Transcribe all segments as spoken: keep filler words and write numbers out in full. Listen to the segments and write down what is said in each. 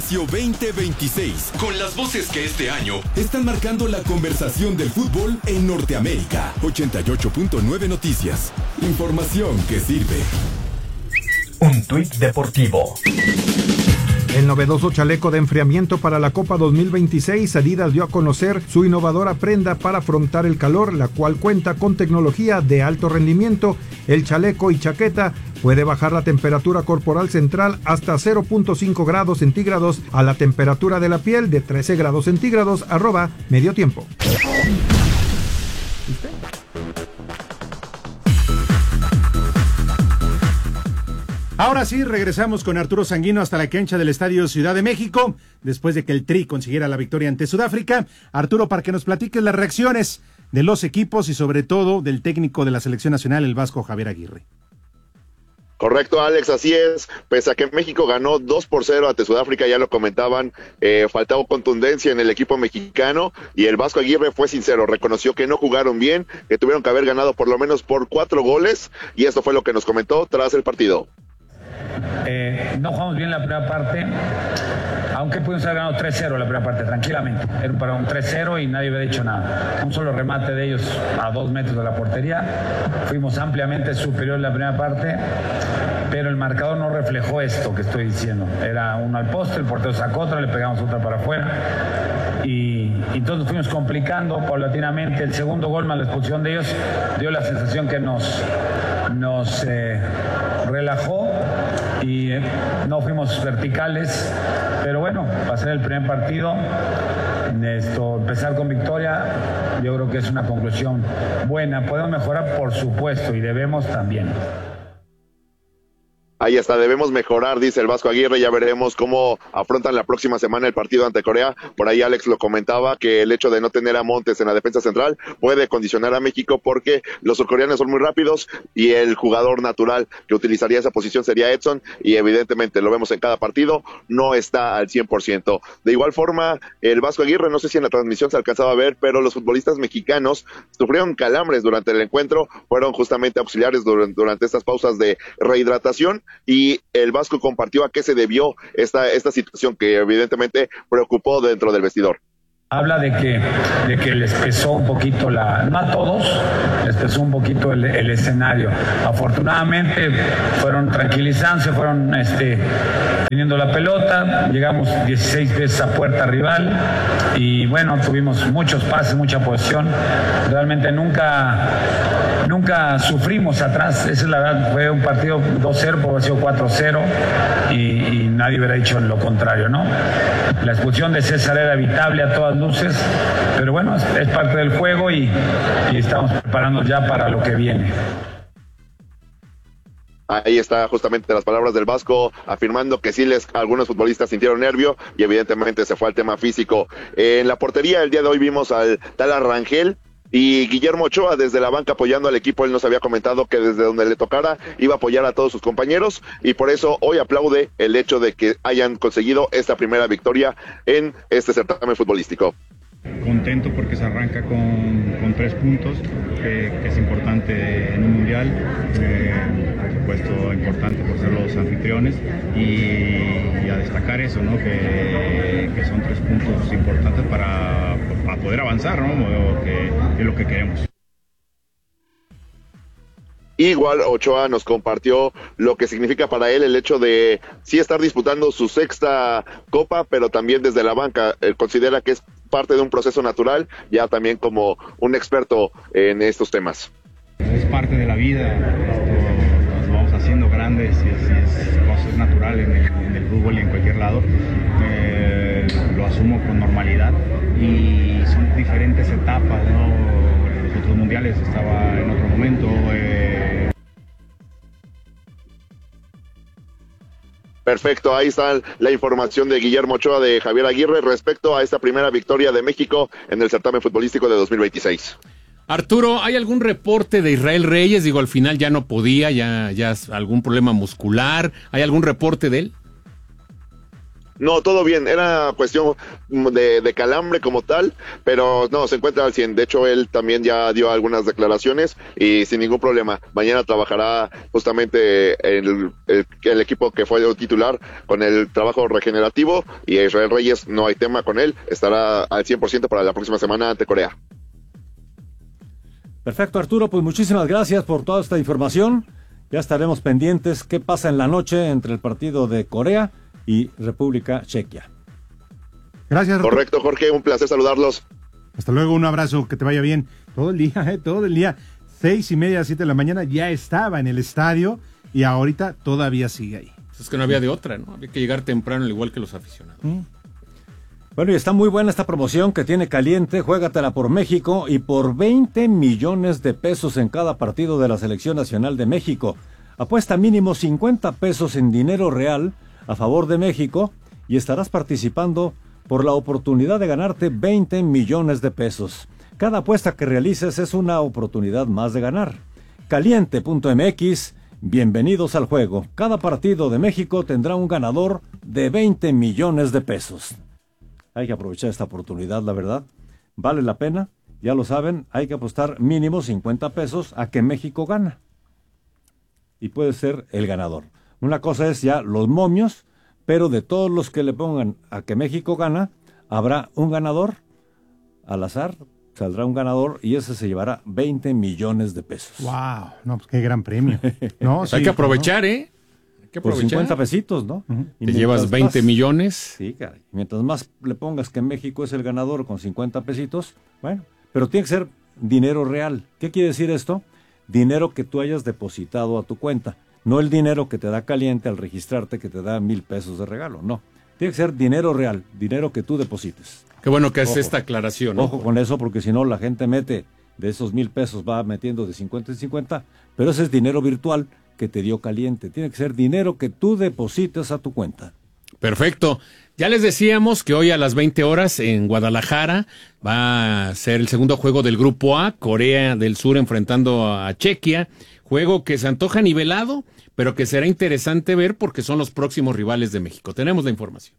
Inicio veinte veintiséis, con las voces que este año están marcando la conversación del fútbol en Norteamérica. ochenta y ocho punto nueve Noticias. Información que sirve. Un tuit deportivo. El novedoso chaleco de enfriamiento para la Copa dos mil veintiséis, Adidas dio a conocer su innovadora prenda para afrontar el calor, la cual cuenta con tecnología de alto rendimiento. El chaleco y chaqueta puede bajar la temperatura corporal central hasta cero punto cinco grados centígrados a la temperatura de la piel de trece grados centígrados, arroba medio tiempo. ¿Usted? Ahora sí, regresamos con Arturo Sanguino hasta la cancha del Estadio Ciudad de México, después de que el Tri consiguiera la victoria ante Sudáfrica. Arturo, para que nos platiques las reacciones de los equipos y sobre todo del técnico de la selección nacional, el vasco Javier Aguirre. Correcto, Alex, así es. Pese a que México ganó dos por cero ante Sudáfrica, ya lo comentaban, eh, faltaba contundencia en el equipo mexicano y el Vasco Aguirre fue sincero, reconoció que no jugaron bien, que tuvieron que haber ganado por lo menos por cuatro goles y esto fue lo que nos comentó tras el partido. Eh, no jugamos bien la primera parte, aunque pudimos haber ganado tres cero la primera parte, tranquilamente. Era para un tres cero y nadie había dicho nada. Un solo remate de ellos a dos metros de la portería. Fuimos ampliamente superior en la primera parte, pero el marcador no reflejó esto que estoy diciendo. Era uno al poste, el portero sacó otra, le pegamos otra para afuera. Y, y entonces fuimos complicando paulatinamente. El segundo gol más la expulsión de ellos dio la sensación que nos, nos eh, relajó y eh, no fuimos verticales, pero bueno, va a ser el primer partido, esto, empezar con victoria, yo creo que es una conclusión buena. Podemos mejorar, por supuesto, y debemos también. Ahí está, debemos mejorar, dice el Vasco Aguirre, ya veremos cómo afrontan la próxima semana el partido ante Corea. Por ahí Alex lo comentaba, que el hecho de no tener a Montes en la defensa central puede condicionar a México porque los surcoreanos son muy rápidos y el jugador natural que utilizaría esa posición sería Edson y evidentemente lo vemos en cada partido, no está al cien por ciento. De igual forma, el Vasco Aguirre, no sé si en la transmisión se alcanzaba a ver, pero los futbolistas mexicanos sufrieron calambres durante el encuentro, fueron justamente auxiliares durante, durante estas pausas de rehidratación. Y el Vasco compartió a qué se debió esta, esta situación que evidentemente preocupó dentro del vestidor. Habla de que, de que les pesó un poquito la, no a todos, les pesó un poquito el, el escenario. Afortunadamente fueron tranquilizándose, fueron este, teniendo la pelota, llegamos dieciséis veces a puerta rival y bueno, tuvimos muchos pases, mucha posesión. Realmente nunca, nunca sufrimos atrás, esa es la verdad, fue un partido dos cero, por haber sido cuatro cero y, y nadie hubiera dicho lo contrario, ¿no? La expulsión de César era evitable a todas luces, pero bueno, es, es parte del juego y, y estamos preparándonos ya para lo que viene. Ahí está justamente las palabras del Vasco afirmando que sí les algunos futbolistas sintieron nervio y evidentemente se fue al tema físico. En la portería el día de hoy vimos al tal Rangel y Guillermo Ochoa desde la banca apoyando al equipo. Él nos había comentado que desde donde le tocara iba a apoyar a todos sus compañeros y por eso hoy aplaude el hecho de que hayan conseguido esta primera victoria en este certamen futbolístico. Contento porque se arranca con, con tres puntos, que, que es importante en un mundial, eh, por supuesto importante por ser los anfitriones y, y a destacar eso, ¿no? que, que son tres puntos importantes para, para poder avanzar, ¿no? que es lo que queremos. Igual Ochoa nos compartió lo que significa para él el hecho de sí estar disputando su sexta copa, pero también desde la banca. Él considera que es parte de un proceso natural, ya también como un experto en estos temas. Es parte de la vida, esto nos vamos haciendo grandes y es, es cosas naturales en el, en el fútbol y en cualquier lado. Eh, lo asumo con normalidad y son diferentes etapas, ¿no? En los otros mundiales estaba en otro momento. Eh, Perfecto, ahí está la información de Guillermo Ochoa de Javier Aguirre respecto a esta primera victoria de México en el certamen futbolístico de dos mil veintiséis. Arturo, ¿hay algún reporte de Israel Reyes? Digo, al final ya no podía, ya, ya algún problema muscular. ¿Hay algún reporte de él? No, todo bien, era cuestión de, de calambre como tal, pero no, se encuentra al cien. De hecho, él también ya dio algunas declaraciones y sin ningún problema. Mañana trabajará justamente el, el, el equipo que fue el titular con el trabajo regenerativo, y Israel Reyes no hay tema con él, estará al cien por ciento para la próxima semana ante Corea. Perfecto, Arturo, pues muchísimas gracias por toda esta información. Ya estaremos pendientes qué pasa en la noche entre el partido de Corea y República Chequia. Gracias, Arturo. Correcto, Jorge, un placer saludarlos. Hasta luego, un abrazo, que te vaya bien. Todo el día, eh, todo el día, seis y media, siete de la mañana, ya estaba en el estadio y ahorita todavía sigue ahí. Es que no había de otra, ¿no? Había que llegar temprano, al igual que los aficionados. ¿Mm? Bueno, y está muy buena esta promoción que tiene Caliente, juégatela por México y por veinte millones de pesos en cada partido de la Selección Nacional de México. Apuesta mínimo cincuenta pesos en dinero real a favor de México y estarás participando por la oportunidad de ganarte veinte millones de pesos. Cada apuesta que realices es una oportunidad más de ganar. Caliente punto m x, bienvenidos al juego. Cada partido de México tendrá un ganador de veinte millones de pesos. Hay que aprovechar esta oportunidad, la verdad. Vale la pena, ya lo saben, hay que apostar mínimo cincuenta pesos a que México gana. Y puede ser el ganador. Una cosa es ya los momios, pero de todos los que le pongan a que México gana, habrá un ganador. Al azar saldrá un ganador y ese se llevará veinte millones de pesos. ¡Wow! No, pues qué gran premio. No, pues sí, hay que aprovechar, ¿no? ¿eh? Hay que Por aprovechar. cincuenta pesitos, ¿no? Uh-huh. Te llevas veinte más, millones. Sí, caray. Mientras más le pongas que México es el ganador con cincuenta pesitos, bueno, pero tiene que ser dinero real. ¿Qué quiere decir esto? Dinero que tú hayas depositado a tu cuenta. No el dinero que te da Caliente al registrarte, que te da mil pesos de regalo, no. Tiene que ser dinero real, dinero que tú deposites. Qué bueno que haces Ojo. esta aclaración, ¿no? Ojo con eso, porque si no la gente mete de esos mil pesos, va metiendo de cincuenta en cincuenta, pero ese es dinero virtual que te dio Caliente. Tiene que ser dinero que tú deposites a tu cuenta. Perfecto. Ya les decíamos que hoy a las veinte horas en Guadalajara va a ser el segundo juego del Grupo A, Corea del Sur enfrentando a Chequia. Juego que se antoja nivelado, pero que será interesante ver porque son los próximos rivales de México. Tenemos la información.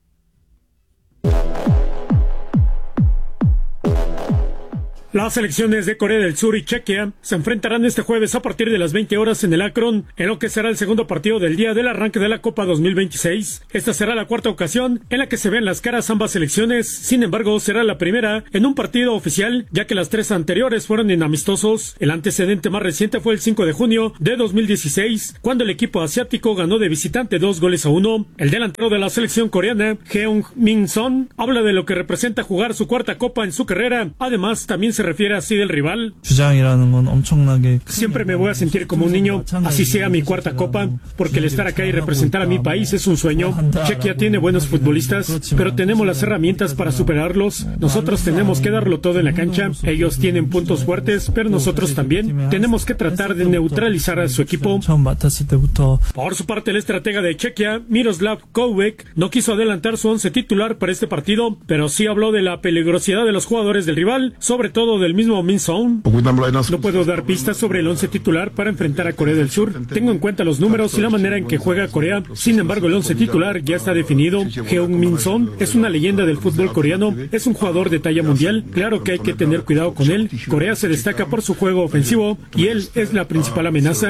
Las selecciones de Corea del Sur y Chequia se enfrentarán este jueves a partir de las veinte horas en el Akron, en lo que será el segundo partido del día del arranque de la Copa dos mil veintiséis. Esta será la cuarta ocasión en la que se ven las caras ambas selecciones, sin embargo será la primera en un partido oficial, ya que las tres anteriores fueron en amistosos. El antecedente más reciente fue el cinco de junio de dos mil dieciséis, cuando el equipo asiático ganó de visitante dos goles a uno. El delantero de la selección coreana, Heung-min Son, habla de lo que representa jugar su cuarta copa en su carrera. Además, también se refiere así del rival. Siempre me voy a sentir como un niño, así sea mi cuarta copa, porque el estar acá y representar a mi país es un sueño. Chequia tiene buenos futbolistas, pero tenemos las herramientas para superarlos. Nosotros tenemos que darlo todo en la cancha. Ellos tienen puntos fuertes, pero nosotros también tenemos que tratar de neutralizar a su equipo. Por su parte, el estratega de Chequia, Miroslav Koubek, no quiso adelantar su once titular para este partido, pero sí habló de la peligrosidad de los jugadores del rival, sobre todo del mismo Min Son. No puedo dar pistas sobre el once titular para enfrentar a Corea del Sur. Tengo en cuenta los números y la manera en que juega Corea. Sin embargo, el once titular ya está definido. Heung-min Son es una leyenda del fútbol coreano. Es un jugador de talla mundial. Claro que hay que tener cuidado con él. Corea se destaca por su juego ofensivo y él es la principal amenaza.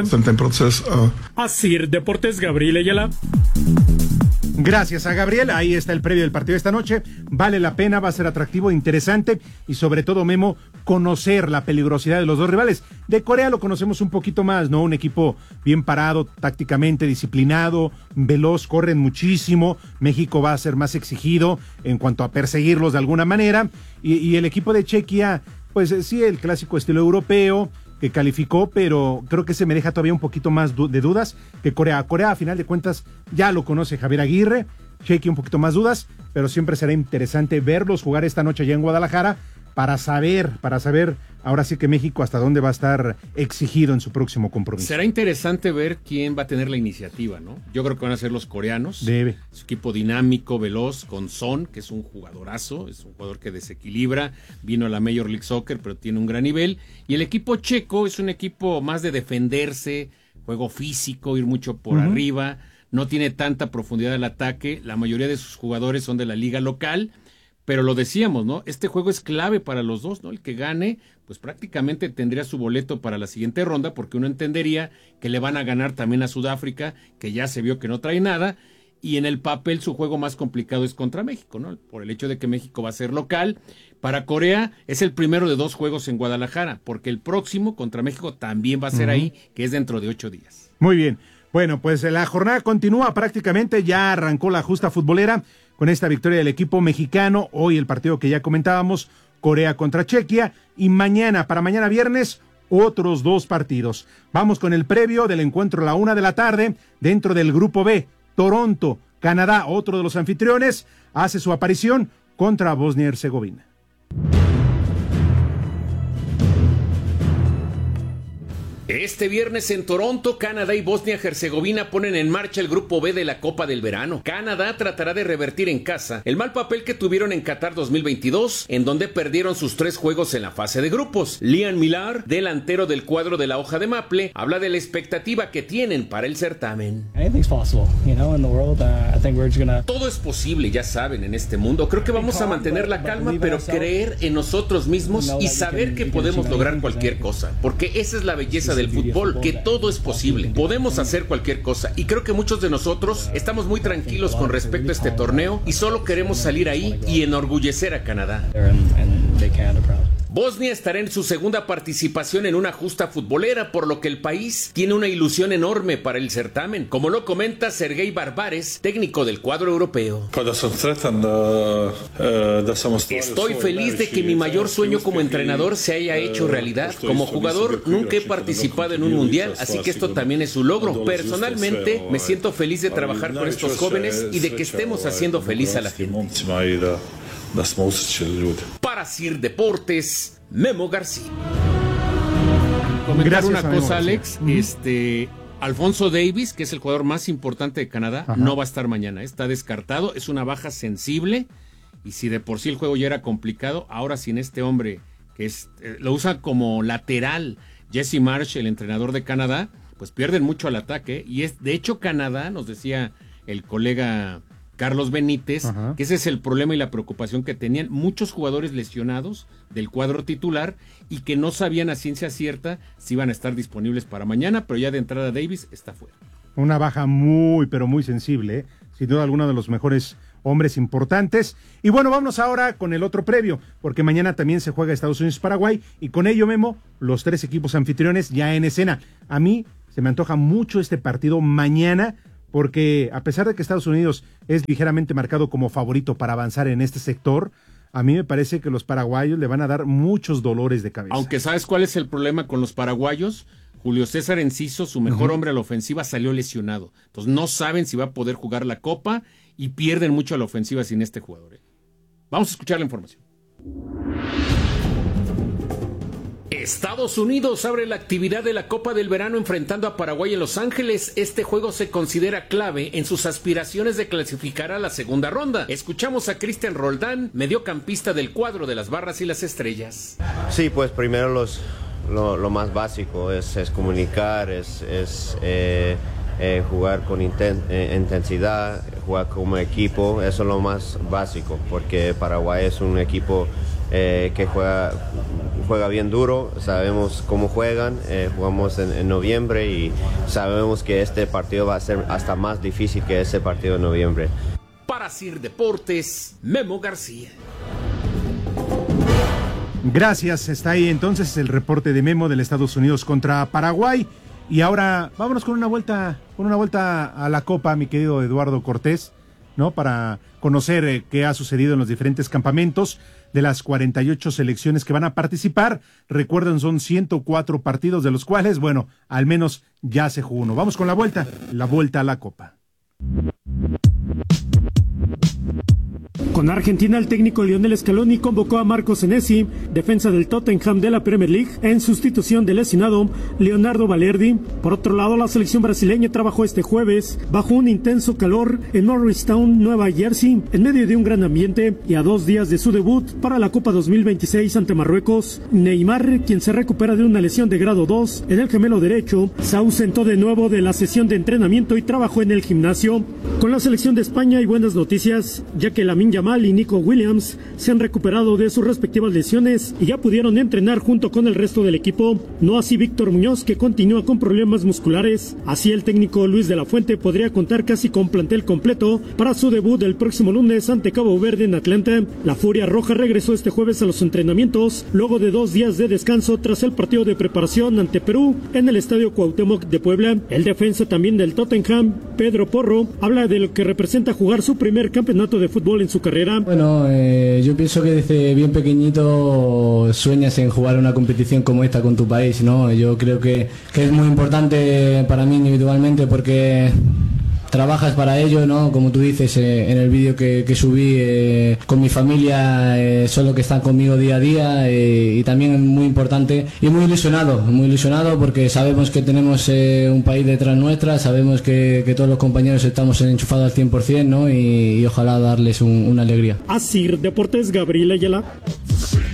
Así, Deportes, Gabriel Ayala. Gracias a Gabriel, ahí está el previo del partido de esta noche, vale la pena, va a ser atractivo, interesante y sobre todo, Memo, conocer la peligrosidad de los dos rivales. De Corea lo conocemos un poquito más, ¿no? Un equipo bien parado, tácticamente disciplinado, veloz, corren muchísimo. México va a ser más exigido en cuanto a perseguirlos de alguna manera y, y el equipo de Chequia, pues sí, el clásico estilo europeo que calificó, pero creo que se me deja todavía un poquito más du- de dudas que Corea. Corea, a final de cuentas, ya lo conoce Javier Aguirre, Chequia un poquito más dudas, pero siempre será interesante verlos jugar esta noche allá en Guadalajara para saber, para saber ahora sí que México hasta dónde va a estar exigido en su próximo compromiso. Será interesante ver quién va a tener la iniciativa, ¿no? Yo creo que van a ser los coreanos. Debe. Su equipo dinámico, veloz, con Son, que es un jugadorazo, es un jugador que desequilibra, vino a la Major League Soccer, pero tiene un gran nivel. Y el equipo checo es un equipo más de defenderse, juego físico, ir mucho por uh-huh. arriba. no tiene tanta profundidad del ataque, la mayoría de sus jugadores son de la liga local, pero lo decíamos, ¿no? Este juego es clave para los dos, ¿no? El que gane, pues prácticamente tendría su boleto para la siguiente ronda, porque uno entendería que le van a ganar también a Sudáfrica, que ya se vio que no trae nada, y en el papel su juego más complicado es contra México, ¿no? Por el hecho de que México va a ser local. Para Corea es el primero de dos juegos en Guadalajara, porque el próximo contra México también va a ser uh-huh. ahí, que es dentro de ocho días. Muy bien. Bueno, pues la jornada continúa prácticamente, ya arrancó la justa futbolera con esta victoria del equipo mexicano. Hoy el partido que ya comentábamos, Corea contra Chequia, y mañana, para mañana viernes, otros dos partidos. Vamos con el previo del encuentro a la una de la tarde, dentro del grupo B. Toronto, Canadá, otro de los anfitriones, hace su aparición contra Bosnia y Herzegovina. Este viernes en Toronto, Canadá y Bosnia-Herzegovina ponen en marcha el grupo B de la Copa del Verano. Canadá tratará de revertir en casa el mal papel que tuvieron en Qatar dos mil veintidós, en donde perdieron sus tres juegos en la fase de grupos. Liam Millar, delantero del cuadro de la hoja de maple, habla de la expectativa que tienen para el certamen. Todo es posible, ya saben, en este mundo. Creo que vamos a mantener la calma, pero creer en nosotros mismos y saber que podemos lograr cualquier cosa, porque esa es la belleza del fútbol, que todo es posible, podemos hacer cualquier cosa, y creo que muchos de nosotros estamos muy tranquilos con respecto a este torneo y solo queremos salir ahí y enorgullecer a Canadá. Bosnia estará en su segunda participación en una justa futbolera, por lo que el país tiene una ilusión enorme para el certamen, como lo comenta Sergei Barbares, técnico del cuadro europeo. Estoy feliz de que mi mayor sueño como entrenador se haya hecho realidad. Como jugador nunca he participado en un mundial, así que esto también es un logro. Personalmente me siento feliz de trabajar con estos jóvenes y de que estemos haciendo feliz a la gente. Para Sir Deportes, Memo García. Comentar Gracias, una amigo, cosa, Alex, uh-huh. este Alfonso Davies, que es el jugador más importante de Canadá, Ajá. no va a estar mañana, está descartado, es una baja sensible, y si de por sí el juego ya era complicado, ahora sin este hombre que es, eh, lo usa como lateral, Jesse Marsh, el entrenador de Canadá, pues pierden mucho al ataque, y es de hecho Canadá, nos decía el colega Carlos Benítez, Ajá. que ese es el problema y la preocupación que tenían muchos jugadores lesionados del cuadro titular y que no sabían a ciencia cierta si iban a estar disponibles para mañana, pero ya de entrada Davies está fuera. Una baja muy, pero muy sensible, ¿eh? Sin duda alguno de los mejores hombres importantes. Y bueno, vamos ahora con el otro previo, porque mañana también se juega Estados Unidos-Paraguay, y con ello, Memo, los tres equipos anfitriones ya en escena. A mí se me antoja mucho este partido mañana, porque a pesar de que Estados Unidos es ligeramente marcado como favorito para avanzar en este sector, a mí me parece que los paraguayos le van a dar muchos dolores de cabeza. Aunque ¿sabes cuál es el problema con los paraguayos? Julio César Enciso, su mejor uh-huh. hombre a la ofensiva, salió lesionado. Entonces no saben si va a poder jugar la Copa y pierden mucho a la ofensiva sin este jugador. Vamos a escuchar la información. Estados Unidos abre la actividad de la Copa del Verano enfrentando a Paraguay en Los Ángeles. Este juego se considera clave en sus aspiraciones de clasificar a la segunda ronda. Escuchamos a Cristian Roldán, mediocampista del cuadro de las Barras y las Estrellas. Sí, pues primero los, lo, lo más básico es, es comunicar, es, es eh, eh, jugar con inten, eh, intensidad, jugar como equipo. Eso es lo más básico, porque Paraguay es un equipo eh, que juega... juega bien duro, sabemos cómo juegan, eh, jugamos en, en noviembre y sabemos que este partido va a ser hasta más difícil que ese partido de noviembre. Para Sir Deportes, Memo García. Gracias, está ahí entonces el reporte de Memo del Estados Unidos contra Paraguay. Y ahora vámonos con una vuelta, con una vuelta a la Copa, mi querido Eduardo Cortés, ¿no? Para conocer eh, qué ha sucedido en los diferentes campamentos de las cuarenta y ocho selecciones que van a participar. Recuerden, son ciento cuatro partidos, de los cuales, bueno, al menos ya se jugó uno. Vamos con la vuelta, la vuelta a la Copa. Con Argentina, el técnico Lionel Scaloni convocó a Marco Senesi, defensa del Tottenham de la Premier League, en sustitución del lesionado Leonardo Balerdi. Por otro lado, la selección brasileña trabajó este jueves bajo un intenso calor en Norristown, Nueva Jersey, en medio de un gran ambiente y a dos días de su debut para la Copa dos mil veintiséis ante Marruecos. Neymar, quien se recupera de una lesión de grado dos en el gemelo derecho, se ausentó de nuevo de la sesión de entrenamiento y trabajó en el gimnasio. Con la selección de España hay buenas noticias, ya que Lamine Yamal y Nico Williams se han recuperado de sus respectivas lesiones y ya pudieron entrenar junto con el resto del equipo. No así Víctor Muñoz, que continúa con problemas musculares. Así el técnico Luis de la Fuente podría contar casi con plantel completo para su debut el próximo lunes ante Cabo Verde en Atlanta. La Furia Roja regresó este jueves a los entrenamientos luego de dos días de descanso tras el partido de preparación ante Perú en el Estadio Cuauhtémoc de Puebla. El defensa también del Tottenham, Pedro Porro, habla de lo que representa jugar su primer campeonato de fútbol en su carrera. Bueno, eh, yo pienso que desde bien pequeñito sueñas en jugar una competición como esta con tu país, ¿no? Yo creo que, que es muy importante para mí individualmente porque trabajas para ello, ¿no? Como tú dices eh, en el vídeo que, que subí eh, con mi familia, eh, son los que están conmigo día a día eh, y también muy importante y muy ilusionado, muy ilusionado porque sabemos que tenemos eh, un país detrás nuestra, sabemos que, que todos los compañeros estamos enchufados al cien por ciento, ¿no? Y, y ojalá darles un, una alegría. Así, Deportes, Gabriel Ayala.